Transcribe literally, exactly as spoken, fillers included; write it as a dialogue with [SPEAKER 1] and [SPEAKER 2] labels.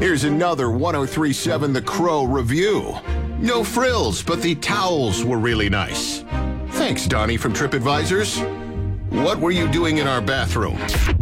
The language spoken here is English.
[SPEAKER 1] Here's another one oh three point seven The Crow review. No frills, but the towels were really nice. Thanks, Donnie from TripAdvisors. What were you doing in our bathroom?